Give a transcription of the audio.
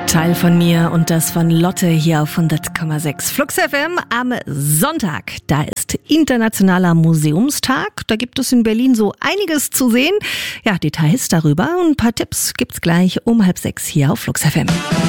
Teil von mir und das von Lotte hier auf 100,6 Flux FM am Sonntag. Da ist Internationaler Museumstag. Da gibt es in Berlin so einiges zu sehen. Ja, Details darüber und ein paar Tipps gibt's gleich um 5:30 hier auf Flux FM.